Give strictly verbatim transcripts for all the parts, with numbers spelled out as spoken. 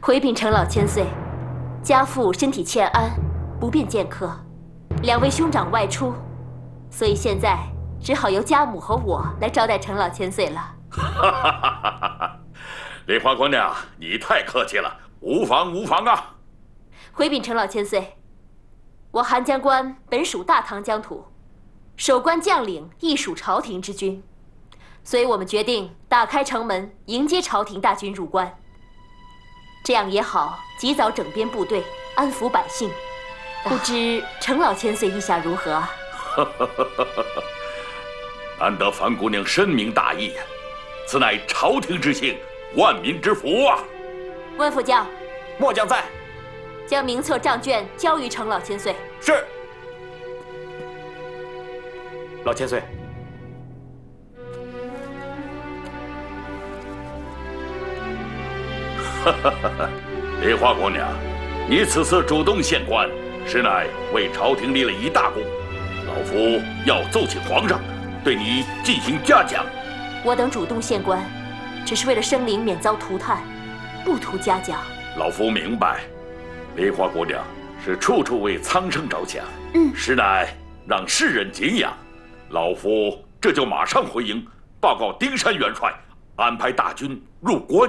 回禀程老千岁，家父身体欠安，不便见客，两位兄长外出，所以现在只好由家母和我来招待程老千岁了。哈哈哈哈哈！梨花姑娘，你太客气了，无妨无妨啊。 回禀程老千岁，我韩将官本属大唐疆土，守关将领亦属朝廷之军，所以我们决定打开城门迎接朝廷大军入关。 这样也好，及早整编部队，安抚百姓。不知程老千岁意下如何啊？ 难得樊姑娘深明大义，此乃朝廷之幸，万民之福啊！ 温副将， 末将在。 将名册账卷交于程老千岁。 是。老千岁。 哈哈哈哈！梨花姑娘，你此次主动献官，实乃为朝廷立了一大功。老夫要奏请皇上，对你进行嘉奖。 我等主动献官，只是为了生灵免遭涂炭，不图嘉奖。 老夫明白，梨花姑娘是处处为苍生着想， 嗯， 实乃让世人敬仰。老夫这就马上回营，报告丁山元帅，安排大军入关。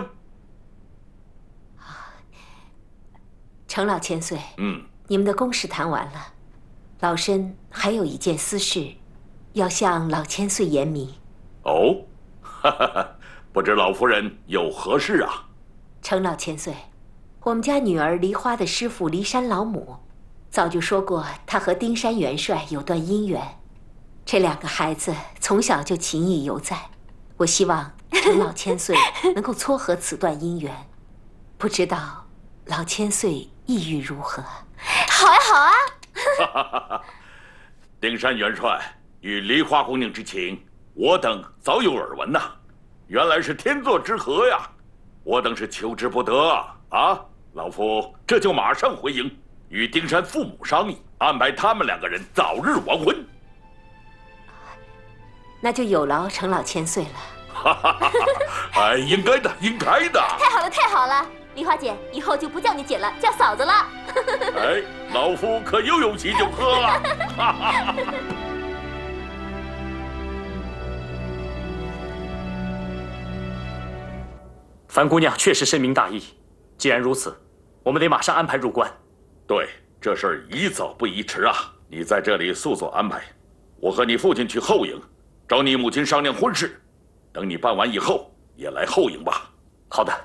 程老千岁， 嗯， 你们的公事谈完了，老身还有一件私事，要向老千岁言明。 哦，哈哈哈，不知老夫人有何事啊？ 程老千岁，我们家女儿梨花的师父梨山老母，早就说过她和丁山元帅有段姻缘，这两个孩子从小就情谊犹在，我希望程老千岁能够撮合此段姻缘，不知道老千岁 意欲如何？好呀，好啊！ 哈哈哈哈！丁山元帅与梨花姑娘之情，我等早有耳闻呐。原来是天作之合呀！我等是求之不得啊！啊，老夫这就马上回营，与丁山父母商议，安排他们两个人早日完婚。 那就有劳程老千岁了。 哈哈哈哈！哎，应该的，应该的。 太好了，太好了！ 梨花姐，以后就不叫你姐了，叫嫂子了。 哎，老夫可又有喜酒喝了。 樊姑娘确实深明大义，既然如此，我们得马上安排入关。 对，这事儿宜早不宜迟啊！你在这里速速安排，我和你父亲去后营，找你母亲商量婚事。等你办完以后，也来后营吧。 好的。